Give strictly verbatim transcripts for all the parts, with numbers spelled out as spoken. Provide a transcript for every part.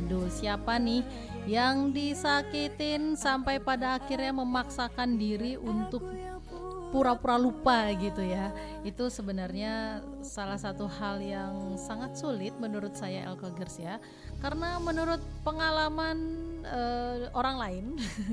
Waduh, siapa nih yang disakitin sampai pada akhirnya memaksakan diri untuk pura-pura lupa gitu ya. Itu sebenarnya salah satu hal yang sangat sulit menurut saya, Elkogers ya. Karena menurut pengalaman uh, orang lain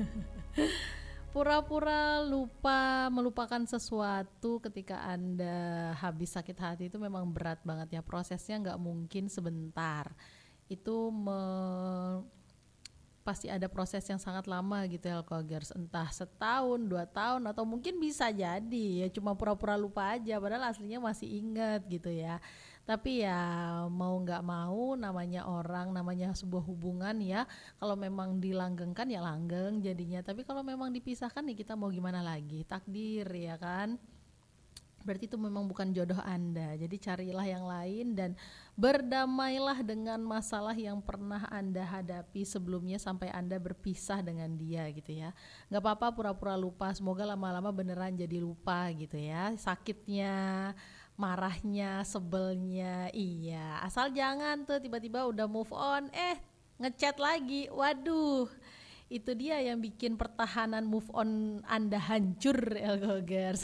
pura-pura lupa, melupakan sesuatu ketika Anda habis sakit hati itu memang berat banget ya. Prosesnya nggak mungkin sebentar. Itu me- pasti ada proses yang sangat lama gitu ya, Elkogers. Entah setahun, dua tahun, atau mungkin bisa jadi ya cuma pura-pura lupa aja padahal aslinya masih ingat gitu ya. Tapi ya mau nggak mau, namanya orang, namanya sebuah hubungan ya, kalau memang dilanggengkan ya langgeng jadinya. Tapi kalau memang dipisahkan ya kita mau gimana lagi, takdir ya kan. Berarti itu memang bukan jodoh Anda. Jadi carilah yang lain dan berdamailah dengan masalah yang pernah Anda hadapi sebelumnya sampai Anda berpisah dengan dia gitu ya. Gak apa-apa pura-pura lupa, semoga lama-lama beneran jadi lupa gitu ya. Sakitnya, marahnya, sebelnya, iya. Asal jangan tuh tiba-tiba udah move on, eh ngechat lagi, waduh. Itu dia yang bikin pertahanan move on Anda hancur, Elkogers.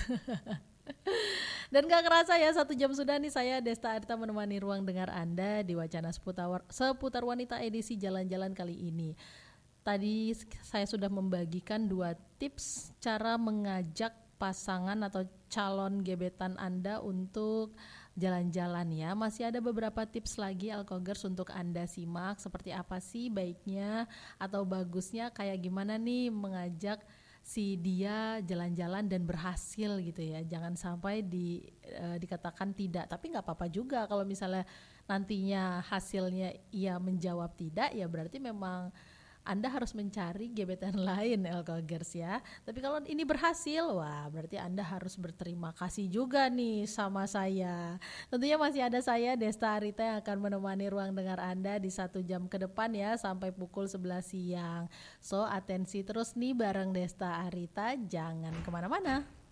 Dan gak kerasa ya, satu jam sudah nih saya Desta Arita menemani ruang dengar Anda di Wacana Seputar, seputar Wanita edisi jalan-jalan kali ini. Tadi saya sudah membagikan dua tips cara mengajak pasangan atau calon gebetan Anda untuk jalan-jalan ya. Masih ada beberapa tips lagi, Elkogers, untuk Anda simak. Seperti apa sih baiknya atau bagusnya, kayak gimana nih mengajak si dia jalan-jalan dan berhasil gitu ya. Jangan sampai di uh, dikatakan tidak, tapi nggak apa-apa juga kalau misalnya nantinya hasilnya ia menjawab tidak, ya berarti memang Anda harus mencari gebetan lain, Elkogers ya. Tapi kalau ini berhasil, wah berarti Anda harus berterima kasih juga nih sama saya. Tentunya masih ada saya Desta Arita yang akan menemani ruang dengar Anda di satu jam ke depan ya, sampai pukul sebelas siang. So atensi terus nih bareng Desta Arita, jangan kemana-mana.